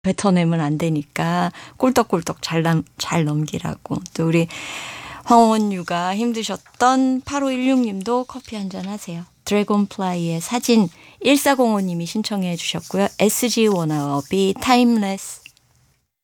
뱉어내면 안 되니까 꿀떡꿀떡 잘 넘기라고. 또 우리 황원유가 힘드셨던 8516님도 커피 한잔 하세요. 드래곤플라이의 사진 1405님이 신청해 주셨고요. SG 워너비 타임레스.